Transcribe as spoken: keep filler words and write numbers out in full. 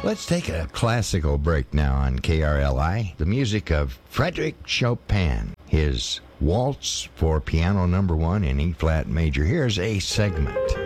Let's take a classical break now on K R L I. The music of Frederick Chopin, his Waltz for Piano Number One in E-flat major. Here's a segment.